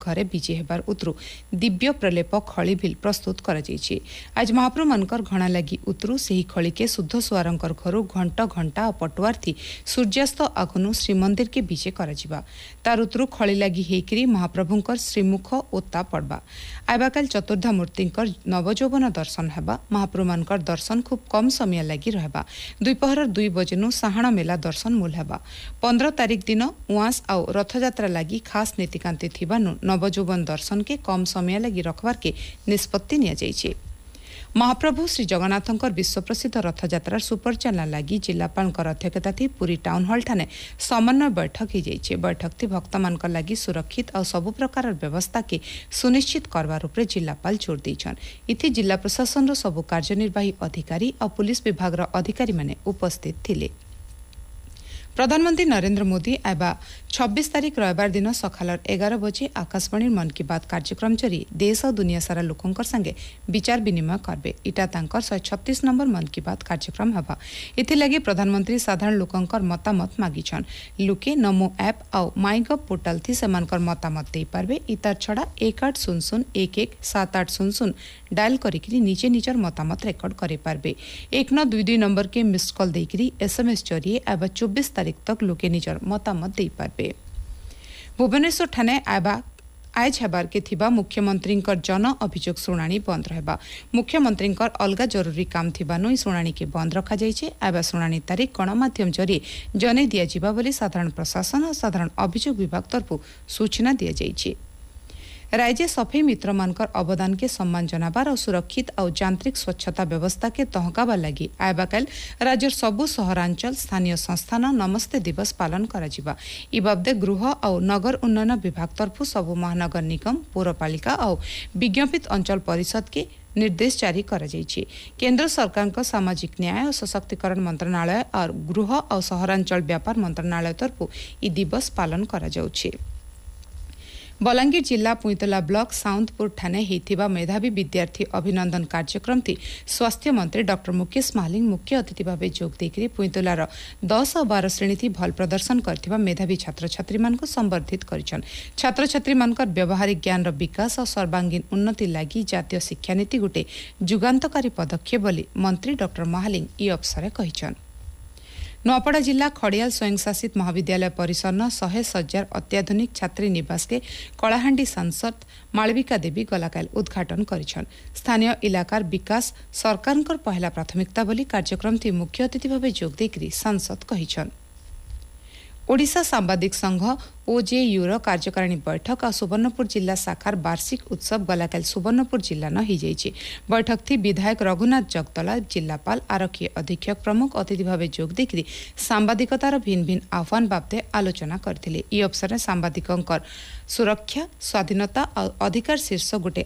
घरे विजय हेबार उतरु दिव्य प्रलेप खली बिल प्रस्तुत करा जायछि। आज महाप्रभु मनकर घणा लागि उतरु सेही खली के शुद्ध सुआरंकर घरु घंटा घंटा पटुआरथी सूर्यास्त आगनु श्रीमंदिर के विजय करा जिबा। तार उतरु खली लागि हेकरी महाप्रभुंकर श्रीमुख ओता पड़बा। आइबाकाल चतुर्धा मूर्तिंकर नवजौवन दर्शन हेबा। महाप्रभु मनकर दर्शन खूब कम समय लागि रहबा। दुपहर 2 बजेनु साहाण मेला दर्शन मूल हेबा। 15 तारिख दिन उआस आउ रथयात्रा लागि खास नीतिकांति थिबानु नवजौवन दर्शन के कम समय लागि रखबार के निष्पत्ति निया जायछि। महाप्रभु श्री जगन्नाथंकर विश्व प्रसिद्ध रथयात्रार सुपरचालना लागि जिलापालकर अध्यक्षता थी पुरी टाउन हॉल ठाने समन्वय बैठक हो जाइए। बैठक थी भक्त मान लागि सुरक्षित और सबु प्रकार व्यवस्था के सुनिश्चित करबार उपरे जिलापाल जोर देछन। इथि जिला प्रशासन सबु कार्यनिर्वाही अधिकारी और पुलिस विभाग अधिकारी माने उपस्थित थिले। प्रधानमंत्री नरेंद्र मोदी आबा 26 तारिख रविवार दिन सकाल 11 बजे आकाशवाणी मन की बात कार्यक्रम जरी देश और दुनिया सारा लोकंकर संगे विचार विनिमय करबे। इटा तांकर 136 नंबर मन की बात कार्यक्रम हबा। इथि लगी प्रधानमंत्री साधारण लोकंकर मतामत मागिछन। लुके नमो ऐप और माईगव पोर्टल थी सेमानकर मतामत दे पारबे। इतार छड़ा 1800117800 डायल करिकरी निजे निजर मतामत रेकर्ड करे पारबे। 1922 नंबर के मिस्ड कॉल देकरी एसएमएस जरिए आबा 24 तारिख तक लोके निजर मतामत दे पारबे। भुवनेश्वर ठाने आज हेबार के थिबा मुख्यमंत्री जन अभियोग शुणाणी बंद रहबा। मुख्यमंत्री अलगा जरूरी काम थिबानु शुणाणी के बंद रखा जायछि। आबा शुणाणी तारीख गणमाध्यम जरिए जने दिया जिबा बोली साधारण प्रशासन और साधारण अभियोग विभाग तरफु सूचना दिया जायछि। राज्य सफाई मित्र मानकर अवदान के सम्मान जनाबार और सुरक्षित और यांत्रिक स्वच्छता व्यवस्था के तहकाबा लगी आयबाकाल राज्यर सबु सहरांचल स्थानीय संस्थान नमस्ते दिवस पालन करा जिबा। इ बाबदे गृह और नगर उन्नयन विभाग तरफु सबु महानगर निगम पौरपालिका और विज्ञापित अंचल परिषद के निर्देश जारी करा जायछि। केंद्र सरकार का सामाजिक न्याय और सशक्तिकरण मंत्रणालय और गृह और सहरांचल व्यापार मंत्रणालय तरफु इ दिवस पालन करा जाउछि। बलांगीर जिला पुईतला ब्लॉक साउंदपुर ठाने हेतिबा मेधावी विद्यार्थी अभिनंदन कार्यक्रम थी स्वास्थ्य मंत्री डॉक्टर मुकेश महालिंग मुख्य अतिथि भावे जोग देकरी पुईतलार 10 और 12 श्रेणी थी भल प्रदर्शन करथिबा मेधावी छात्र छात्री मानक संबर्धित करिछन। छात्र छात्री मानकर व्यवहारिक ज्ञान विकास और सर्वांगीण उन्नति लागि जातीय शिक्षा नीति गुटे जुगान्तकारी पदक्षेप बोली मंत्री डॉक्टर महालिंग इ अवसर कहिछन। नुआपड़ा जिला खड़ियाल स्वयंशासित महाविद्यालय परिसर 100 सज्जार अत्याधुनिक छात्री निवास के कलाहांडी सांसद मालविका देवी गलाकाल उद्घाटन करिछन। स्थानीय इलाकार विकास सरकारकर पहला प्राथमिकता बोली कार्यक्रम थी मुख्य अतिथि भावे जोग देकरी सांसद कहिछन। ओडिशा सांबादिक संघ ओजेयूर कार्यकारिणी बैठक और सुवर्णपुर जिला शाखार वार्षिक उत्सव गलाकाल सुवर्णपुर जिला न ही जाइछि। बैठक थी विधायक रघुनाथ जगदला जिलापाल आरक्षी अधीक्षक प्रमुख अतिथि भावे जोग देकरी सांबादिकतार भिन्न भिन्न आह्वान बाबदे आलोचना करथिले। इ अवसर में सांबादिकंकर सुरक्षा स्वाधीनता और अधिकार शीर्ष गोटे